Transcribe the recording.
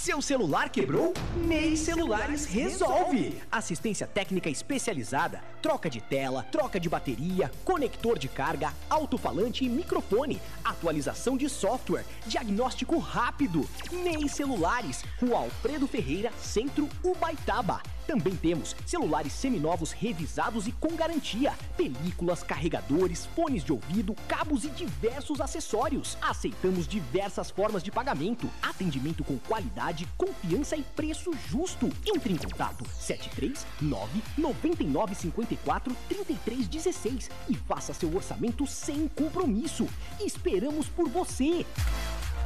Seu celular quebrou? MEI Celulares resolve! Assistência técnica especializada, troca de tela, troca de bateria, conector de carga, alto-falante e microfone, atualização de software, diagnóstico rápido. MEI Celulares, Rua Alfredo Ferreira, Centro, Ubaitaba. Também temos celulares seminovos revisados e com garantia, películas, carregadores, fones de ouvido, cabos e diversos acessórios. Aceitamos diversas formas de pagamento, atendimento com qualidade, confiança e preço justo. Entre em contato 739-9954-3316 e faça seu orçamento sem compromisso. Esperamos por você!